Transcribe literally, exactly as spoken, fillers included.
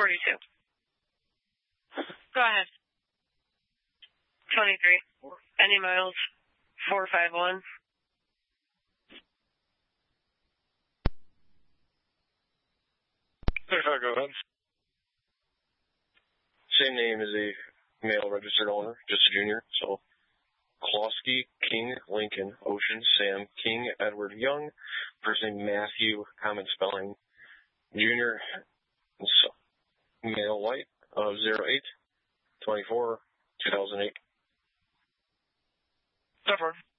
forty-two. Go ahead. twenty-three. Any miles? four five one. thirty-five, go ahead. Same name as a male registered owner, just a junior. So, Klosky, King, Lincoln, Ocean, Sam, King, Edward, Young, first name Matthew, common spelling, junior, so, male, white, of zero eight, twenty-four, two thousand eight. Stefan.